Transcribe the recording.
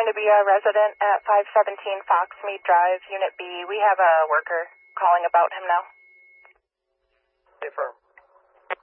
to be a resident at 517 Foxmead Drive, Unit B. We have a worker calling about him now. Affirm.